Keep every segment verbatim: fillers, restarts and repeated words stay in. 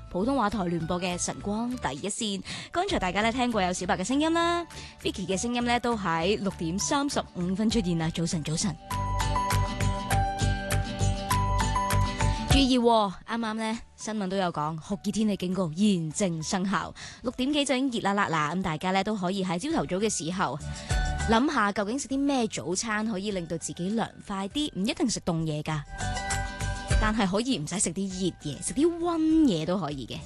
普通話台聯播嘅晨光第一線。剛才大家咧聽過有小白嘅聲音啦 ，Vicky 嘅聲音咧都喺六點三十五分出現啦。早晨，早晨。注意喎，啱啱咧新聞都有講酷熱天氣警告現正生效，六點幾就已經熱辣辣啦。咁大家咧都可以喺朝頭早嘅時候諗下，究竟食啲咩早餐可以令到自己涼快啲，唔一定食凍嘢㗎，但係可以唔使食啲熱嘢，食啲溫嘢都可以嘅。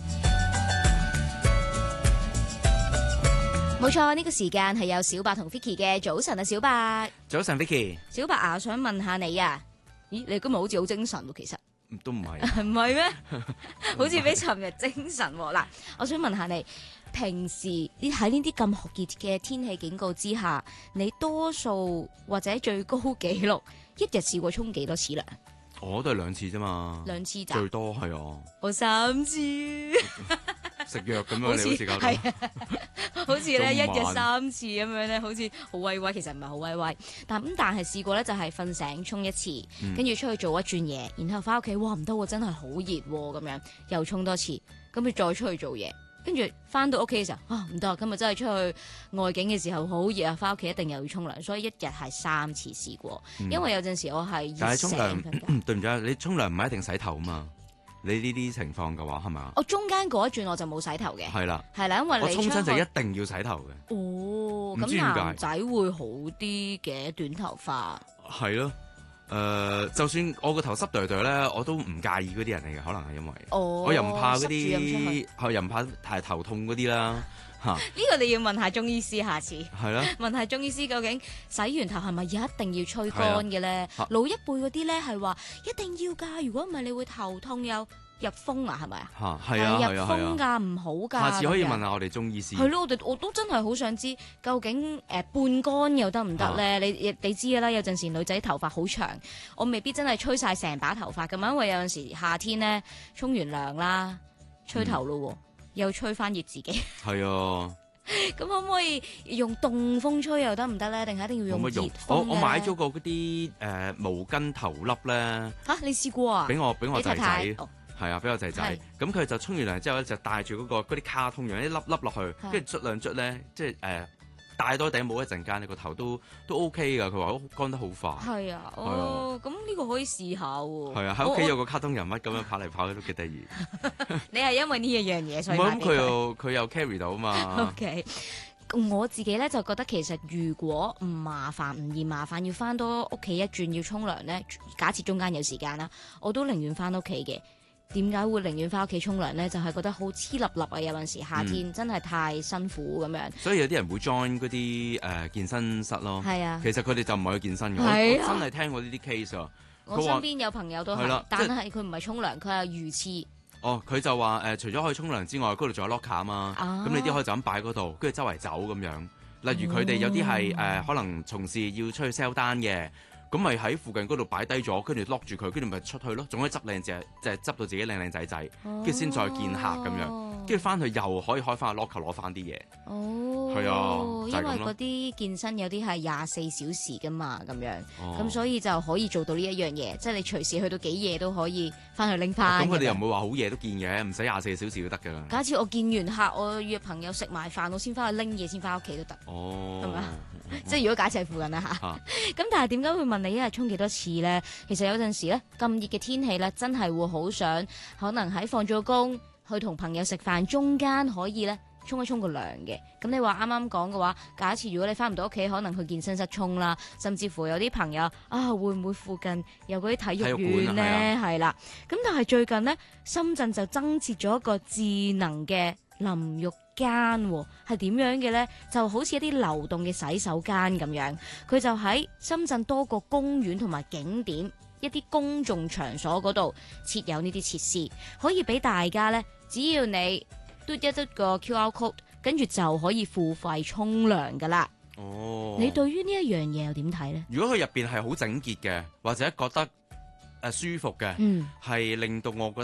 冇錯，呢個時間係有小白同 Vicky 嘅早晨啊，小白。 早晨 Vicky。 小白啊，我想問下你啊，咦，你今日好似好精神喎，其實。 都唔係， 唔係咩？好似比尋日精神喎。嗱，我想問下你，平時你喺呢啲咁酷熱嘅天氣警告之下，你多數或者最高紀錄一日試過沖幾多次涼？ 我都係兩次啫嘛， 兩次咋？ 最多係啊， 我三次。 食藥咁樣，你好似搞到， 好似咧一日三次咁樣咧，好似好威威，其實唔係好威威。但咁但係試過咧，就係瞓醒沖一次，跟住、嗯、出去做一轉嘢，然後翻屋企，哇唔得喎，真係好熱喎，咁樣又沖多次，跟住再出去做嘢，跟住翻到屋企嘅時候，啊唔得，今日真係出去外景嘅時候好熱啊，翻屋企一定又要沖涼，所以一日係三次試過。嗯、因為有陣時我係熱醒。但係沖涼， 對唔住啊，你沖涼唔係一定洗頭嘛？你呢啲情況嘅話係咪？我中間嗰一轉我就冇洗頭嘅。係啦， 係啦，因為你我沖親就一定要洗頭嘅。 哦，咁男仔會好啲嘅短頭髮。係咯，誒、呃，就算我個頭濕噠噠咧，我都唔介意嗰啲人嚟嘅，可能係因為，哦、我又唔怕嗰啲，係又唔怕太頭痛嗰啲啦。呢個你要問下中醫師，下次係啦， 問下中醫師究竟洗完頭係咪一定要吹乾嘅咧？老一輩嗰啲咧係話一定要㗎，如果唔係你會頭痛又入風啊，係咪啊？ 嚇係啊， 入風㗎唔好㗎。 下次可以問下我哋中醫師。 係咯，我哋我都真係好想知究竟誒、呃、半乾又得唔得咧？你你知㗎啦，有陣時女仔頭髮好長，我未必真係吹晒成把頭髮㗎嘛，因為有陣時夏天咧沖完涼啦，吹頭咯喎。嗯又吹翻熱自己，係啊！ 咁可唔可以用凍風吹又得唔得咧？定係一定要用熱風？ 我我買咗個嗰啲誒毛巾頭笠咧嚇，你試過啊？ 俾我俾我仔仔，係、 哦、 啊，俾我仔仔。咁佢就沖完涼之後咧，就帶住嗰個嗰啲卡通樣一粒粒落去，跟住捽兩捽咧，即係誒。呃戴多頂帽一陣間，你個頭都都 OK 噶。佢話乾得好快。係啊，哦，咁呢個可以試下喎。 係啊，喺屋企有個卡通人物咁樣跑嚟跑去都幾得意。 你係因為呢一樣嘢所以買俾佢？ 咁佢又佢又 carry 到嘛。 OK，我自己咧就覺得其實如果唔麻煩唔嫌麻煩，要翻多屋企一轉要沖涼咧，假設中間有時間啦，我都寧願翻屋企嘅。點解會寧願翻屋企沖涼咧？就係、是、覺得好黐立立啊！有陣時夏天真係太辛苦咁樣、嗯。 所以有啲人會 join 嗰啲誒健身室咯。係啊，其實佢哋就唔係去健身嘅、啊。我真係聽過呢啲 case 啊。 我身邊有朋友都係，但係佢唔係沖涼，佢係魚翅。 哦，佢就話誒、呃，除咗可以沖涼之外，嗰度仲有 locker 啊嘛。咁、啊、你啲可以就咁擺嗰度，跟住周圍走咁樣。例如佢哋有啲係誒，可能從事要出去 sell 單嘅。咁咪喺附近嗰度擺低咗，跟住 lock 住佢，跟住咪出去咯，仲可以執靚隻，即係執到自己靚靚仔仔，跟住先再見客咁樣，跟住翻去又可以開翻個 locker 攞翻啲嘢。哦，係啊，就係咁咯。 因為嗰啲健身有啲係廿四小時噶嘛，咁樣，咁、哦、所以就可以做到呢一樣嘢，即係你隨時去到幾夜都可以翻去拎翻。 咁佢哋又唔會話好夜都見嘅，唔使廿四小時都得噶啦。 假設我見完客，我約朋友食埋飯，我先翻去拎嘢，先翻屋企都得。哦，係咪啊？即係如果假設係附近啦吓，咁、啊、但係點解會問你一日沖幾多次咧？其實有陣時咧咁熱嘅天氣咧，真係會好想可能喺放咗工去同朋友食飯中間可以咧沖一沖個涼嘅。咁你話啱啱講嘅話，假設如果你翻唔到屋企，可能去健身室沖啦，甚至乎有啲朋友啊，會唔會附近有嗰啲體育院咧？係啦，咁但係最近呢，深圳就增設咗一個智能嘅淋浴間，係點樣嘅呢？就好似一啲流動嘅洗手間咁樣，佢就喺深圳多個公園同埋景點一啲公眾場所嗰度設有呢啲設施，可以俾大家呢，只要你嘟一嘟個 Q R code， 跟住就可以付費沖涼噶啦。哦，你對於呢一樣嘢又點睇呢？ 如果佢入邊係好整潔嘅，或者覺得誒舒服嘅，係、嗯、令到我覺得誒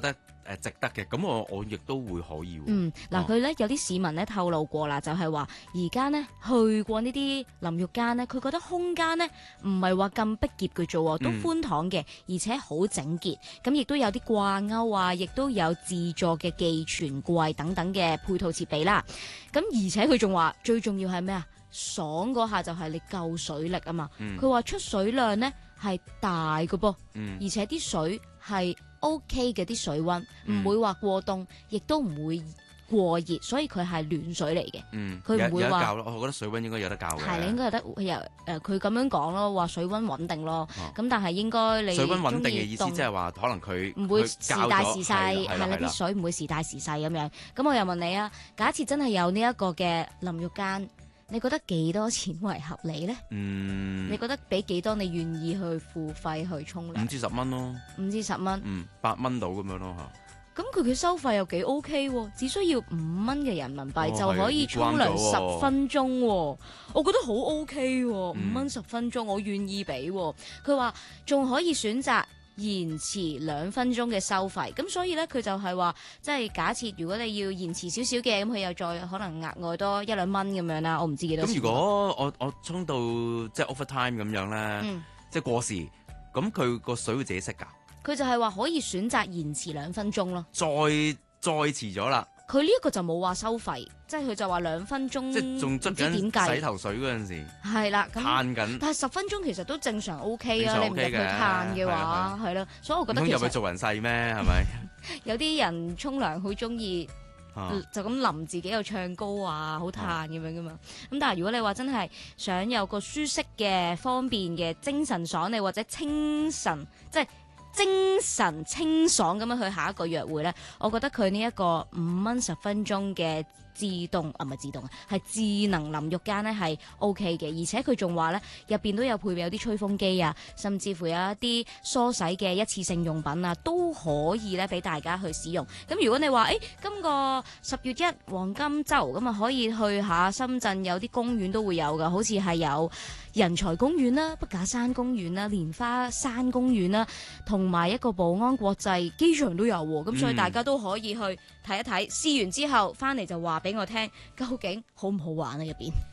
誒值得嘅，咁我我亦都會可以。 嗯，嗱佢咧有啲市民咧透露過啦，就係話而家呢去過呢啲淋浴間呢，佢覺得空間呢唔係話咁逼傑嘅啫，都寬敞嘅，而且好整潔，咁亦都有啲掛鈎啊，亦都有自助嘅寄存櫃等等嘅配套設備啦。咁而且佢仲話最重要係咩啊？爽嗰下就係你夠水力啊嘛。佢話、嗯、出水量呢係大嘅噃，嗯、而且啲水係 OK 嘅，啲水溫唔、嗯、會話過凍，亦都唔會過熱，所以佢係暖水嚟嘅。嗯，佢唔會話。 我覺得水溫應該有得較嘅。 係，你應該有得有誒，佢咁樣講咯，話水溫穩定咯。咁、哦、但係應該你水溫穩定嘅意思即係話，可能佢唔會時大時細，係啦，啲水唔會時大時細咁樣。咁我又問你啊，假設真係有呢一個嘅淋浴間，你覺得幾多錢為合理咧？嗯，你覺得俾幾多你願意去付費去沖涼？ 五至十蚊咯。五至十蚊。 嗯，八蚊到咁樣咯嚇。 咁佢嘅收費又幾 OK 喎，只需要五蚊嘅人民幣就可以沖涼十分鐘，我覺得好 OK 喎，五蚊十分鐘我願意俾。佢話仲可以選擇延遲兩分鐘嘅收費，咁所以咧佢就係話，即係假設如果你要延遲少少嘅，咁佢又再可能額外多一兩蚊咁樣啦，我唔知幾多錢。 咁如果我我沖到即係 overtime 咁樣咧，嗯、即係過時，咁佢個水會自己熄㗎？ 佢就係話可以選擇延遲兩分鐘咯， 再再遲咗啦。 佢呢一個就冇話收費，即係佢就話兩分鐘， 即係仲捽緊洗頭水嗰陣時， 係啦， 嘆緊。 但係十分鐘其實都正常 O K 啊， 常 OK、 你唔入去嘆嘅話，係咯。所以我覺得其實入去做人世咩？係咪？ 有啲人沖涼好中意就咁淋自己又唱歌啊，好嘆咁樣噶嘛。咁但係如果你話真係想有個舒適嘅、方便嘅、精神爽利或者清晨即係。精神清爽咁樣去下一個約會咧，我覺得佢呢一個五蚊十分鐘嘅自動啊，唔係自動啊，係智能淋浴間咧係 O K 嘅，而且佢仲話咧入邊都有配備有啲吹風機啊，甚至乎有一啲梳洗嘅一次性用品啊，都可以咧俾大家去使用。咁如果你話誒、欸、今個十月一黃金週咁啊，可以去下深圳有啲公園都會有噶，好似係有人才公園啦、筆架山公園啦、蓮花山公園啦，同埋一個寶安國際機場都有喎。咁、嗯、所以大家都可以去睇一睇，試完之後翻嚟就話俾我聽，究竟好唔好玩啊入邊？